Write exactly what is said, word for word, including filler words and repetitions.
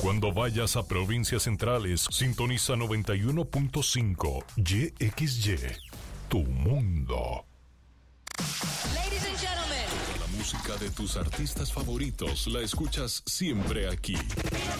Cuando vayas a provincias centrales, sintoniza noventa y uno punto cinco Y X Y, tu mundo. Ladies and gentlemen. La música de tus artistas favoritos la escuchas siempre aquí.